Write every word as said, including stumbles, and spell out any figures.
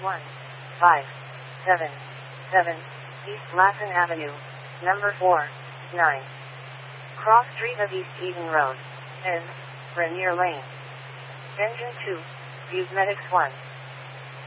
one five seven seven East Latin Avenue, number four nine. Cross Street of East Eden Road, N. Rainier Lane. Engine two, Views Medics one.